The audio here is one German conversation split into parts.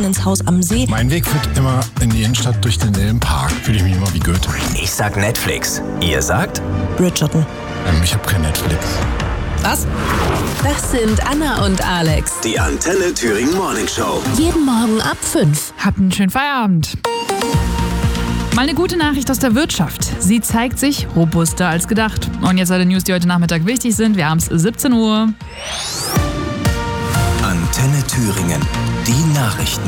ins Haus am See. Mein Weg führt immer in die Innenstadt durch den Park. Fühle ich mich immer wie Goethe. Ich sag Netflix. Ihr sagt? Bridgerton. Ich habe kein Netflix. Was? Das sind Anna und Alex. Die Antenne Thüringen Morning Show. Jeden Morgen ab 5. Habt einen schönen Feierabend. Mal eine gute Nachricht aus der Wirtschaft. Sie zeigt sich robuster als gedacht. Und jetzt alle News, die heute Nachmittag wichtig sind. Wir haben es 17 Uhr. Antenne Thüringen. Die Nachrichten.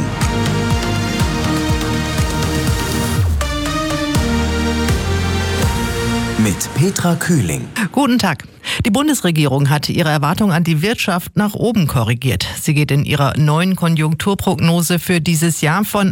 Mit Petra Kühling. Guten Tag. Die Bundesregierung hat ihre Erwartung an die Wirtschaft nach oben korrigiert. Sie geht in ihrer neuen Konjunkturprognose für dieses Jahr von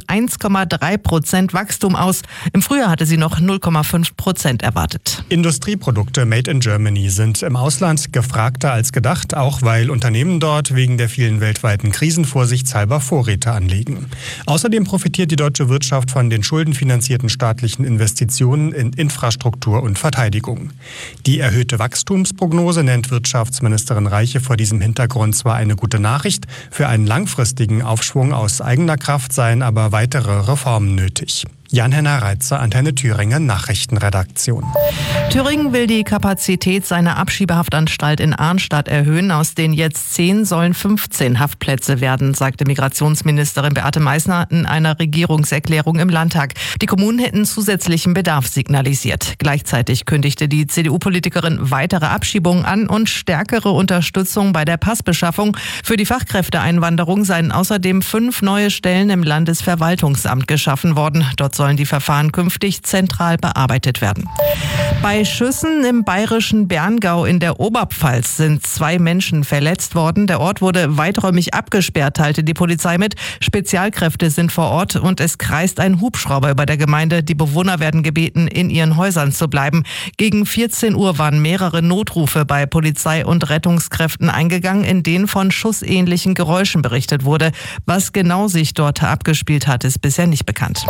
1,3% Wachstum aus. Im Frühjahr hatte sie noch 0,5% erwartet. Industrieprodukte made in Germany sind im Ausland gefragter als gedacht, auch weil Unternehmen dort wegen der vielen weltweiten Krisen vorsichtshalber Vorräte anlegen. Außerdem profitiert die deutsche Wirtschaft von den schuldenfinanzierten staatlichen Investitionen in Infrastruktur und Verteidigung. Die erhöhte Wachstumsprognose nennt Wirtschaftsministerin Reiche vor diesem Hintergrund zwar eine gute Nachricht, für einen langfristigen Aufschwung aus eigener Kraft seien aber weitere Reformen nötig. Jan-Henner Reitzer, Antenne Thüringen, Nachrichtenredaktion. Thüringen will die Kapazität seiner Abschiebehaftanstalt in Arnstadt erhöhen. Aus den jetzt 10 sollen 15 Haftplätze werden, sagte Migrationsministerin Beate Meißner in einer Regierungserklärung im Landtag. Die Kommunen hätten zusätzlichen Bedarf signalisiert. Gleichzeitig kündigte die CDU-Politikerin weitere Abschiebungen an und stärkere Unterstützung bei der Passbeschaffung. Für die Fachkräfteeinwanderung seien außerdem 5 neue Stellen im Landesverwaltungsamt geschaffen worden. Dort sollen die Verfahren künftig zentral bearbeitet werden. Bei Schüssen im bayerischen Berngau in der Oberpfalz sind 2 Menschen verletzt worden. Der Ort wurde weiträumig abgesperrt, teilte die Polizei mit. Spezialkräfte sind vor Ort und es kreist ein Hubschrauber über der Gemeinde. Die Bewohner werden gebeten, in ihren Häusern zu bleiben. Gegen 14 Uhr waren mehrere Notrufe bei Polizei und Rettungskräften eingegangen, in denen von schussähnlichen Geräuschen berichtet wurde. Was genau sich dort abgespielt hat, ist bisher nicht bekannt.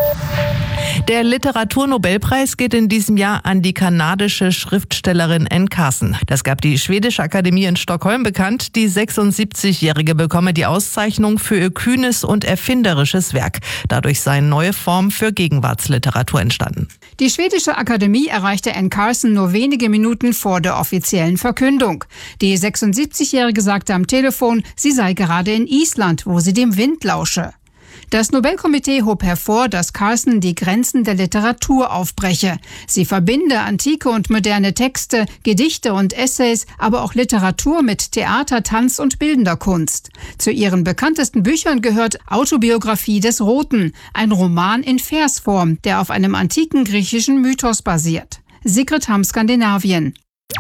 Der Literaturnobelpreis geht in diesem Jahr an die kanadische Schriftstellerin Anne Carson. Das gab die Schwedische Akademie in Stockholm bekannt. Die 76-Jährige bekomme die Auszeichnung für ihr kühnes und erfinderisches Werk. Dadurch seien neue Formen für Gegenwartsliteratur entstanden. Die Schwedische Akademie erreichte Anne Carson nur wenige Minuten vor der offiziellen Verkündung. Die 76-Jährige sagte am Telefon, sie sei gerade in Island, wo sie dem Wind lausche. Das Nobelkomitee hob hervor, dass Carson die Grenzen der Literatur aufbreche. Sie verbinde antike und moderne Texte, Gedichte und Essays, aber auch Literatur mit Theater, Tanz und bildender Kunst. Zu ihren bekanntesten Büchern gehört Autobiografie des Roten, ein Roman in Versform, der auf einem antiken griechischen Mythos basiert. Sigrid Hamm, Skandinavien.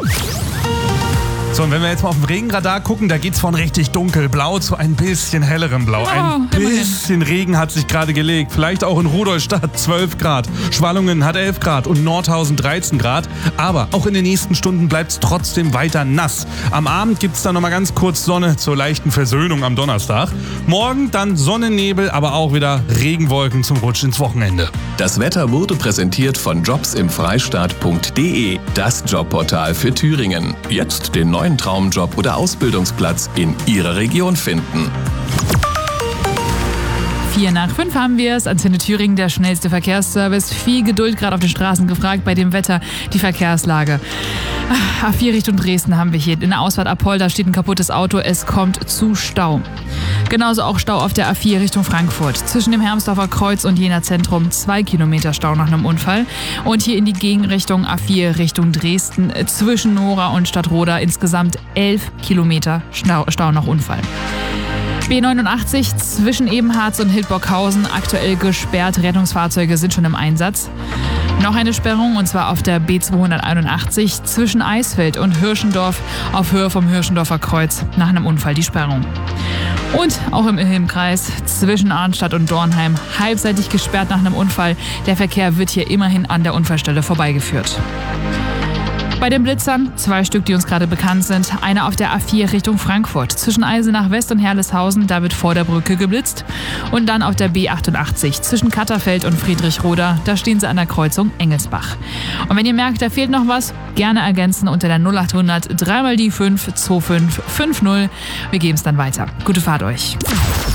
So, und wenn wir jetzt mal auf dem Regenradar gucken, da geht's von richtig dunkelblau zu ein bisschen hellerem Blau. Ein bisschen Regen hat sich gerade gelegt. Vielleicht auch in Rudolstadt 12 Grad. Schwallungen hat 11 Grad und Nordhausen 13 Grad. Aber auch in den nächsten Stunden bleibt's trotzdem weiter nass. Am Abend gibt's dann nochmal ganz kurz Sonne zur leichten Versöhnung am Donnerstag. Morgen dann Sonnennebel, aber auch wieder Regenwolken zum Rutsch ins Wochenende. Das Wetter wurde präsentiert von jobsimfreistaat.de, das Jobportal für Thüringen. Jetzt den neuen Traumjob oder Ausbildungsplatz in Ihrer Region finden. 4:05 haben wir es. Antenne Thüringen, der schnellste Verkehrsservice. Viel Geduld gerade auf den Straßen gefragt bei dem Wetter. Die Verkehrslage. A4 Richtung Dresden haben wir hier. In der Ausfahrt Apolda steht ein kaputtes Auto. Es kommt zu Stau. Genauso auch Stau auf der A4 Richtung Frankfurt. Zwischen dem Hermsdorfer Kreuz und Jena Zentrum 2 Kilometer Stau nach einem Unfall. Und hier in die Gegenrichtung A4 Richtung Dresden zwischen Nora und Stadtroda insgesamt 11 Kilometer Stau nach Unfall. B89 zwischen Ebenharz und Hildburghausen aktuell gesperrt. Rettungsfahrzeuge sind schon im Einsatz. Noch eine Sperrung, und zwar auf der B281 zwischen Eisfeld und Hirschendorf auf Höhe vom Hirschendorfer Kreuz nach einem Unfall die Sperrung. Und auch im Ilm-Kreis zwischen Arnstadt und Dornheim halbseitig gesperrt nach einem Unfall. Der Verkehr wird hier immerhin an der Unfallstelle vorbeigeführt. Bei den Blitzern 2 Stück, die uns gerade bekannt sind. Einer auf der A4 Richtung Frankfurt zwischen Eisenach West und Herleshausen, da wird vor der Brücke geblitzt. Und dann auf der B88 zwischen Katterfeld und Friedrichroda, da stehen sie an der Kreuzung Engelsbach. Und wenn ihr merkt, da fehlt noch was, gerne ergänzen unter der 0800 3 mal die 5 2550. Wir geben es dann weiter. Gute Fahrt euch.